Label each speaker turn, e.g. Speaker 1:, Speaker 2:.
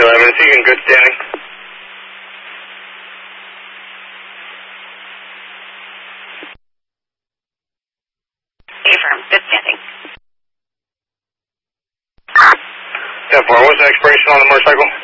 Speaker 1: 311, is he in good standing?
Speaker 2: Affirm, good standing.
Speaker 1: 10-4, what's the expiration on the motorcycle?